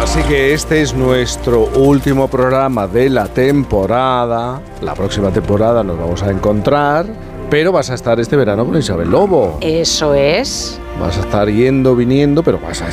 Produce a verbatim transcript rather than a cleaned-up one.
Así que este es nuestro último programa de la temporada. La próxima temporada nos vamos a encontrar, pero vas a estar este verano con Isabel Lobo. Eso es. Vas a estar yendo, viniendo, pero vas a